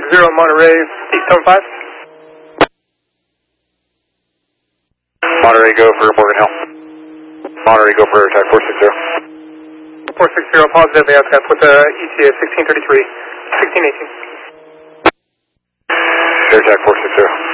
460 Monterey, 875. Monterey, go for Morgan Hill. Monterey, go for attack 460. 460, positive, ASCAP with the ETA 1633, 1618. Air attack 460.